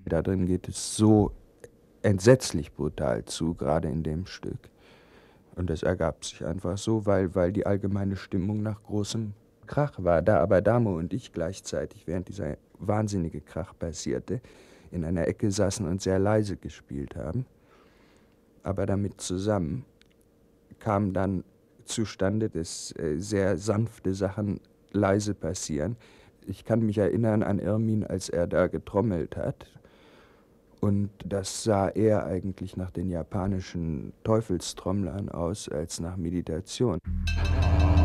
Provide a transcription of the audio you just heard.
Da drin geht es so entsetzlich brutal zu, gerade in dem Stück. Und das ergab sich einfach so, weil die allgemeine Stimmung nach großem Krach war. Da aber Damo und ich gleichzeitig, während dieser wahnsinnige Krach passierte, in einer Ecke saßen und sehr leise gespielt haben, aber damit zusammen kam dann zustande, dass sehr sanfte Sachen leise passieren. Ich kann mich erinnern an Irmin, als er da getrommelt hat. Und das sah eher eigentlich nach den japanischen Teufelstrommlern aus als nach Meditation.